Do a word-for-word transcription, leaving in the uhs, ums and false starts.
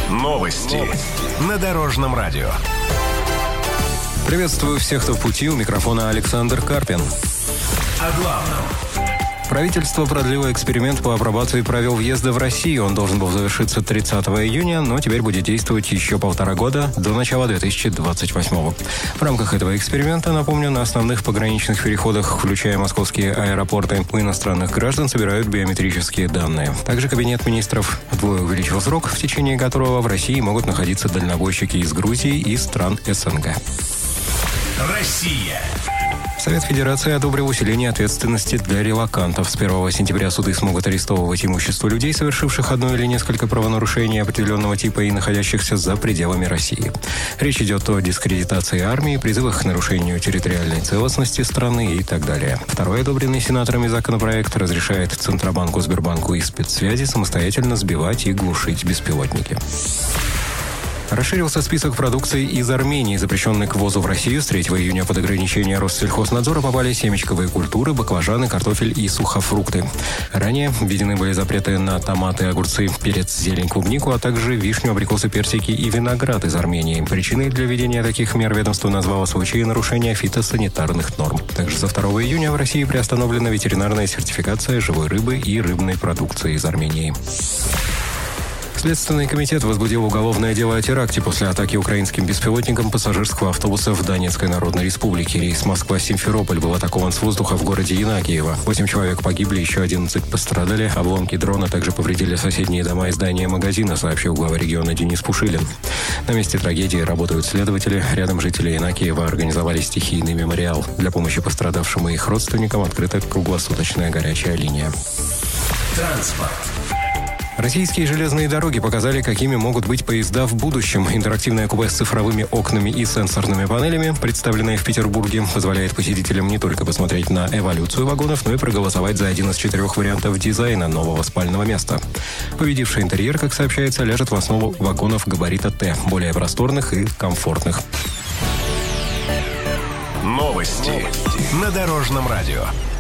Новости на Дорожном радио. Приветствую всех, кто в пути. У микрофона Александр Карпин. О главном. Правительство продлило эксперимент по апробации правил въезда в Россию. Он должен был завершиться тридцатого июня, но теперь будет действовать еще полтора года, до начала две тысячи двадцать восьмого. В рамках этого эксперимента, напомню, на основных пограничных переходах, включая московские аэропорты, у иностранных граждан собирают биометрические данные. Также Кабинет министров вдвое увеличил срок, в течение которого в России могут находиться дальнобойщики из Грузии и стран СНГ. Россия. Совет Федерации одобрил усиление ответственности для релокантов. С первого сентября суды смогут арестовывать имущество людей, совершивших одно или несколько правонарушений определенного типа и находящихся за пределами России. Речь идет о дискредитации армии, призывах к нарушению территориальной целостности страны и так далее. Второй одобренный сенаторами законопроект разрешает Центробанку, Сбербанку и спецсвязи самостоятельно сбивать и глушить беспилотники. Расширился список продукции из Армении, запрещенной к ввозу в Россию. С третьего июня под ограничение Россельхознадзора попали семечковые культуры, баклажаны, картофель и сухофрукты. Ранее введены были запреты на томаты, огурцы, перец, зелень, клубнику, а также вишню, абрикосы, персики и виноград из Армении. Причиной для введения таких мер ведомство назвало случаи нарушения фитосанитарных норм. Также со второго июня в России приостановлена ветеринарная сертификация живой рыбы и рыбной продукции из Армении. Следственный комитет возбудил уголовное дело о теракте после атаки украинским беспилотником пассажирского автобуса в Донецкой Народной Республике. Рейс Москва-Симферополь был атакован с воздуха в городе Янакиево. Восемь человек погибли, еще одиннадцать пострадали. Обломки дрона также повредили соседние дома и здания магазина, сообщил глава региона Денис Пушилин. На месте трагедии работают следователи. Рядом жители Янакиева организовали стихийный мемориал. Для помощи пострадавшим и их родственникам открыта круглосуточная горячая линия. Транспорт. Российские железные дороги показали, какими могут быть поезда в будущем. Интерактивное купе с цифровыми окнами и сенсорными панелями, представленное в Петербурге, позволяет посетителям не только посмотреть на эволюцию вагонов, но и проголосовать за один из четырех вариантов дизайна нового спального места. Победивший интерьер, как сообщается, ляжет в основу вагонов габарита Т, более просторных и комфортных. Новости на Дорожном радио.